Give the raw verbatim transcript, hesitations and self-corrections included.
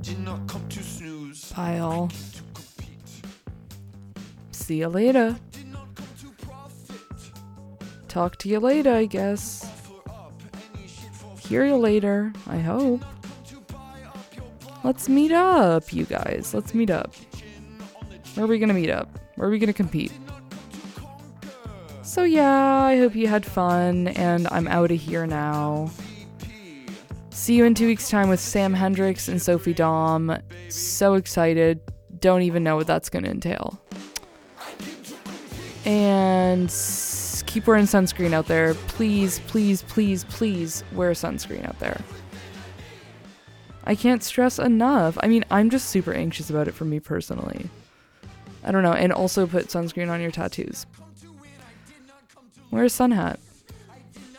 Bye all. See you later. Talk to you later, I guess. Hear you later, I hope. Let's meet up, you guys. Let's meet up. Where are we gonna meet up? Where are we gonna compete? So yeah, I hope you had fun, and I'm out of here now. See you in two weeks' time with Sam Hendricks and Sophie Dom. So excited. Don't even know what that's going to entail. And s- keep wearing sunscreen out there. Please, please, please, please wear sunscreen out there. I can't stress enough. I mean, I'm just super anxious about it for me personally. I don't know. And also put sunscreen on your tattoos. Wear a sun hat.